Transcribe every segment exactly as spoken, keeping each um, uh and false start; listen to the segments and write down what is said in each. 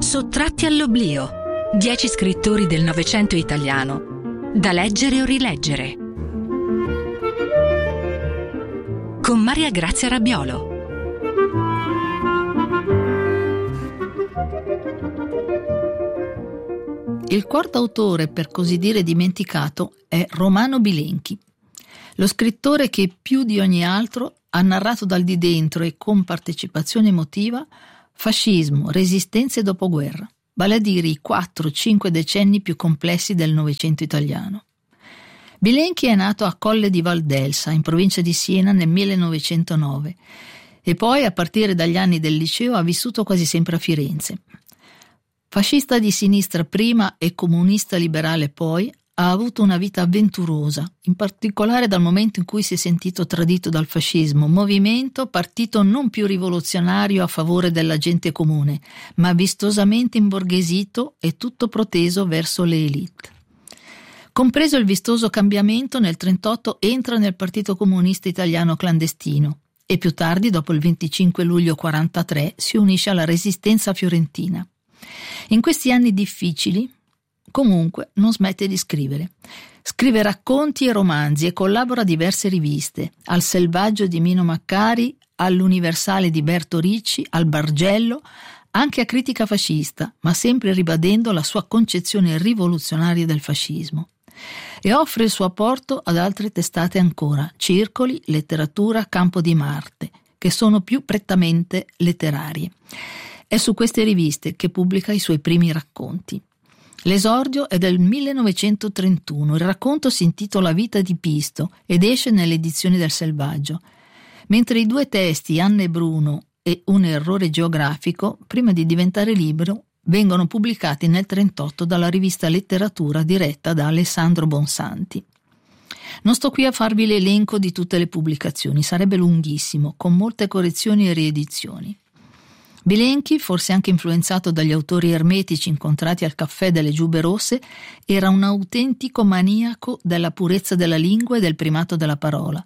Sottratti all'oblio. Dieci scrittori del Novecento italiano, da leggere o rileggere. Con Maria Grazia Rabbiolo. Il quarto autore, per così dire dimenticato, è Romano Bilenchi, lo scrittore che più di ogni altro ha narrato dal di dentro e con partecipazione emotiva fascismo, resistenza e dopoguerra, vale a dire i quattro cinque decenni più complessi del Novecento italiano. Bilenchi è nato a Colle di Valdelsa, in provincia di Siena, nel millenovecentonove e poi, a partire dagli anni del liceo, ha vissuto quasi sempre a Firenze. Fascista di sinistra prima e comunista liberale poi, ha avuto una vita avventurosa, in particolare dal momento in cui si è sentito tradito dal fascismo, movimento, partito non più rivoluzionario a favore della gente comune, ma vistosamente imborghesito e tutto proteso verso le élite. Compreso il vistoso cambiamento, nel trentotto entra nel Partito Comunista Italiano clandestino e più tardi, dopo il venticinque luglio quarantatré, si unisce alla Resistenza fiorentina. In questi anni difficili, comunque, non smette di scrivere. Scrive racconti e romanzi e collabora a diverse riviste, al Selvaggio di Mino Maccari, all'Universale di Berto Ricci, al Bargello, anche a Critica fascista, ma sempre ribadendo la sua concezione rivoluzionaria del fascismo. E offre il suo apporto ad altre testate ancora, Circoli, Letteratura, Campo di Marte, che sono più prettamente letterarie. È su queste riviste che pubblica i suoi primi racconti. L'esordio è del millenovecentotrentuno, il racconto si intitola Vita di Pisto ed esce nelle edizioni del Selvaggio, mentre i due testi, Anna e Bruno e Un errore geografico, prima di diventare libro, vengono pubblicati nel trentotto dalla rivista Letteratura diretta da Alessandro Bonsanti. Non sto qui a farvi l'elenco di tutte le pubblicazioni, sarebbe lunghissimo, con molte correzioni e riedizioni. Bilenchi, forse anche influenzato dagli autori ermetici incontrati al caffè delle Giubbe Rosse, era un autentico maniaco della purezza della lingua e del primato della parola,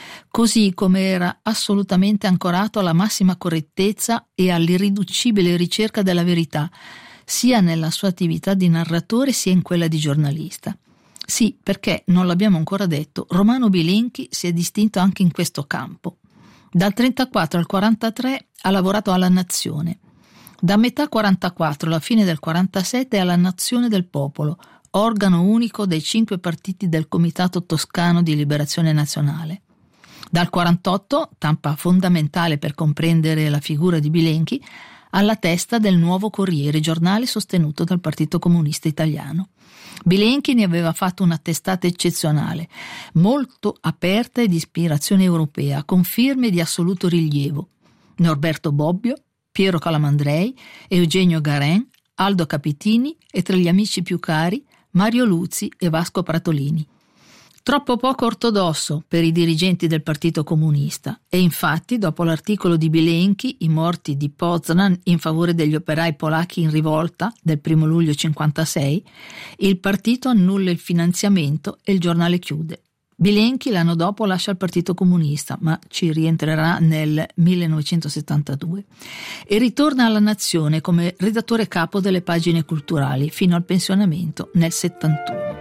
così come era assolutamente ancorato alla massima correttezza e all'irriducibile ricerca della verità, sia nella sua attività di narratore sia in quella di giornalista. Sì, perché, non l'abbiamo ancora detto, Romano Bilenchi si è distinto anche in questo campo. Dal trentaquattro al quarantatré ha lavorato alla Nazione. Da metà quarantaquattro alla fine del quarantasette alla Nazione del Popolo, organo unico dei cinque partiti del Comitato Toscano di Liberazione Nazionale. Dal quarantotto, tappa fondamentale per comprendere la figura di Bilenchi, alla testa del Nuovo Corriere, giornale sostenuto dal Partito Comunista Italiano. Bilenchi ne aveva fatto una testata eccezionale, molto aperta e di ispirazione europea, con firme di assoluto rilievo. Norberto Bobbio, Piero Calamandrei, Eugenio Garen, Aldo Capitini e, tra gli amici più cari, Mario Luzi e Vasco Pratolini. Troppo poco ortodosso per i dirigenti del Partito Comunista e infatti, dopo l'articolo di Bilenchi, I morti di Poznan in favore degli operai polacchi in rivolta del primo luglio cinquantasei, il partito annulla il finanziamento e il giornale chiude. Bilenchi l'anno dopo lascia il Partito Comunista, ma ci rientrerà nel millenovecentosettantadue e ritorna alla Nazione come redattore capo delle pagine culturali fino al pensionamento nel settantuno.